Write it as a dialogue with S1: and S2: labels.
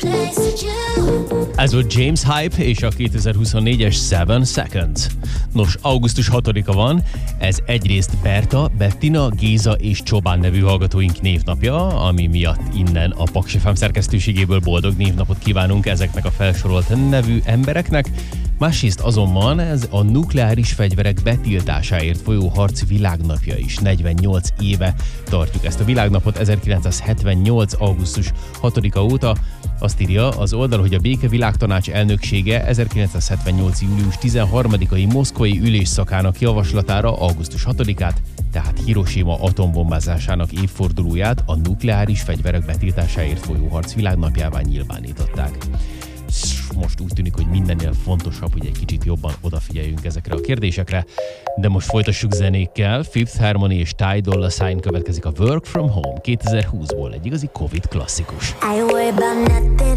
S1: Ez volt James Hype és a 2024-es 7 Seconds. Nos, augusztus 6-a van, ez egyrészt Berta, Bettina, Géza és Csobán nevű hallgatóink névnapja, ami miatt innen a Paks FM szerkesztőségéből boldog névnapot kívánunk ezeknek a felsorolt nevű embereknek. Másrészt azonban ez a nukleáris fegyverek betiltásáért folyó harc világnapja is. 48 éve tartjuk ezt a világnapot, 1978. augusztus 6-a óta. Azt írja az oldal, hogy a Békevilágtanács elnöksége 1978. július 13-ai moszkvai ülésszakának javaslatára augusztus 6-át, tehát Hiroshima atombombázásának évfordulóját a nukleáris fegyverek betiltásáért folyó harc világnapjává nyilvánították. Most úgy tűnik, hogy mindennél fontosabb, hogy egy kicsit jobban odafigyeljünk ezekre a kérdésekre, de most folytassuk zenékkel. Fifth Harmony és Ty Dolla $ign következik a Work From Home 2020-ból, egy igazi Covid klasszikus.
S2: I worry about nothing.